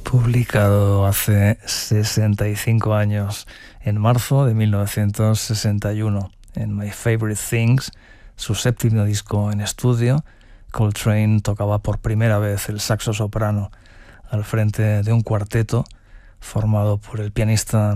Publicado hace 65 años, en marzo de 1961, en My Favorite Things, su séptimo disco en estudio, Coltrane tocaba por primera vez el saxo soprano al frente de un cuarteto formado por el pianista